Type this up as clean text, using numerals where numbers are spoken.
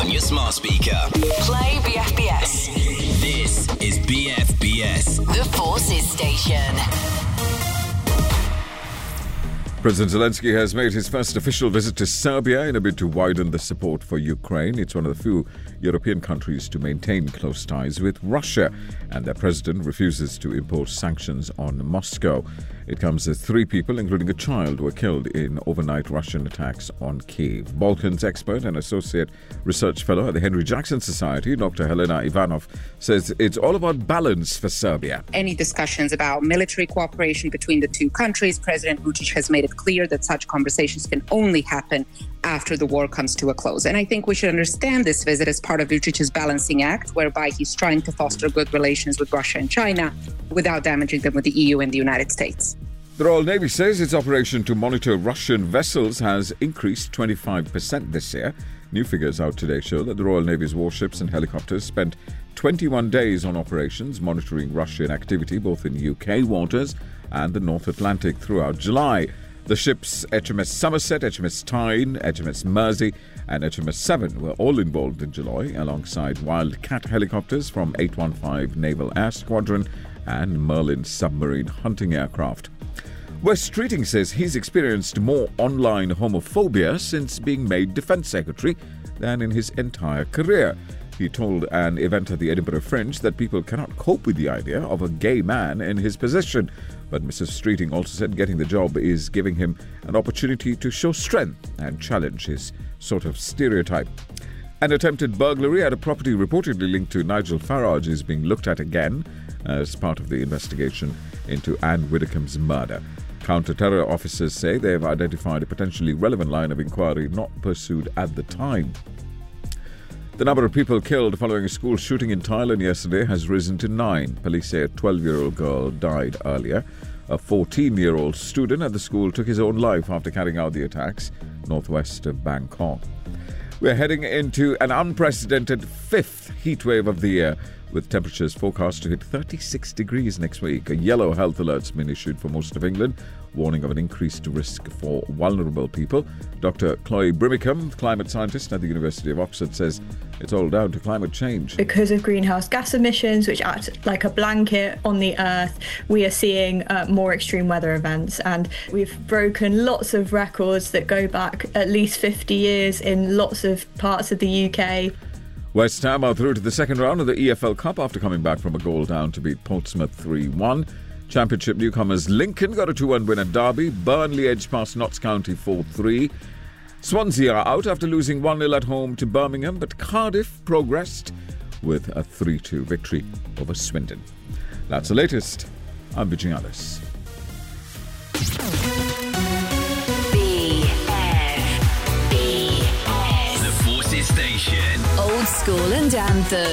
on your smart speaker. Play BFBS. This is BFBS. The Forces Station. President Zelensky has made his first official visit to Serbia in a bid to widen the support for Ukraine. It's one of the few European countries to maintain close ties with Russia, and their president refuses to impose sanctions on Moscow. It comes as 3 people, including a child, were killed in overnight Russian attacks on Kyiv. Balkans expert and associate research fellow at the Henry Jackson Society, Dr. Helena Ivanov, says it's all about balance for Serbia. Any discussions about military cooperation between the two countries, President Vučić has made it clear that such conversations can only happen after the war comes to a close. And I think we should understand this visit as part of Vučić's balancing act, whereby he's trying to foster good relations with Russia and China without damaging them with the EU and the United States. The Royal Navy says its operation to monitor Russian vessels has increased 25% this year. New figures out today show that the Royal Navy's warships and helicopters spent 21 days on operations monitoring Russian activity both in UK waters and the North Atlantic throughout July. The ships HMS Somerset, HMS Tyne, HMS Mersey and HMS Severn were all involved in July, alongside Wildcat helicopters from 815 Naval Air Squadron and Merlin submarine hunting aircraft. Wes Streeting says he's experienced more online homophobia since being made Defence Secretary than in his entire career. He told an event at the Edinburgh Fringe that people cannot cope with the idea of a gay man in his position. But Mr. Streeting also said getting the job is giving him an opportunity to show strength and challenge his sort of stereotype. An attempted burglary at a property reportedly linked to Nigel Farage is being looked at again as part of the investigation into Anne Widdecombe's murder. Counter-terror officers say they have identified a potentially relevant line of inquiry not pursued at the time. The number of people killed following a school shooting in Thailand yesterday has risen to 9. Police say a 12-year-old girl died earlier. A 14-year-old student at the school took his own life after carrying out the attacks northwest of Bangkok. We're heading into an unprecedented 5th heatwave of the year, with temperatures forecast to hit 36 degrees next week. A yellow health alert's been issued for most of England, warning of an increased risk for vulnerable people. Dr. Chloe Brimicombe, climate scientist at the University of Oxford, says it's all down to climate change. Because of greenhouse gas emissions, which act like a blanket on the earth, we are seeing more extreme weather events. And we've broken lots of records that go back at least 50 years in lots of parts of the UK. West Ham are through to the second round of the EFL Cup after coming back from a goal down to beat Portsmouth 3-1. Championship newcomers Lincoln got a 2-1 win at Derby. Burnley edged past Notts County 4-3. Swansea are out after losing 1-0 at home to Birmingham, but Cardiff progressed with a 3-2 victory over Swindon. That's the latest. I'm Vijay Alice. The Forces Station. Old School and Anthem.